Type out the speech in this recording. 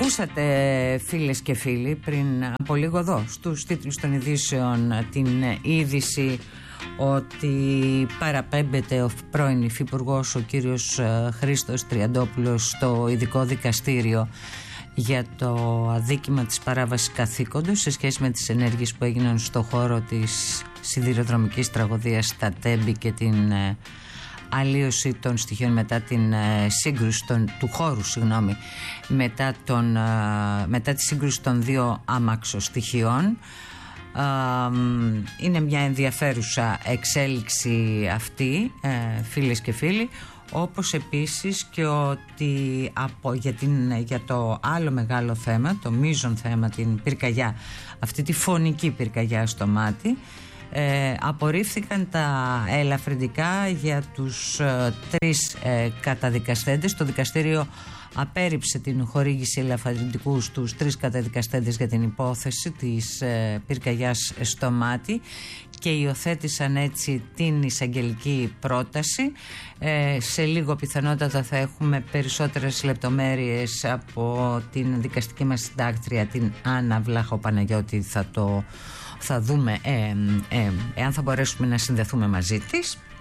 Ακούσατε, φίλες και φίλοι, πριν από λίγο εδώ στους τίτλους των ειδήσεων την είδηση ότι παραπέμπεται ο πρώην υφυπουργός, ο κύριος Χρήστος Τριαντόπουλος, στο ειδικό δικαστήριο για το αδίκημα της παράβασης καθήκοντος σε σχέση με τις ενέργειες που έγιναν στο χώρο της σιδηροδρομικής τραγωδίας στα Τέμπη και την αλλίωση των στοιχείων μετά την σύγκρουση του χώρου, μετά τη σύγκρουση των δύο άμαξοστοιχείων. Είναι μια ενδιαφέρουσα εξέλιξη αυτή, φίλες και φίλοι, όπως επίσης και ότι για το άλλο μεγάλο θέμα, το μείζον θέμα, την πυρκαγιά, αυτή τη φωνική πυρκαγιά στο μάτι, απορρίφθηκαν τα ελαφρυντικά για τους τρεις καταδικαστέντες. Το δικαστήριο απέρριψε την χορήγηση ελαφρυντικού στους τρεις καταδικαστέντες για την υπόθεση της πυρκαγιάς στο μάτι και υιοθέτησαν έτσι την εισαγγελική πρόταση. Σε λίγο πιθανότατα θα έχουμε περισσότερες λεπτομέρειες από την δικαστική μας συντάκτρια, την Άννα Βλάχο-Παναγιώτη. Θα δούμε εάν θα μπορέσουμε να συνδεθούμε μαζί της.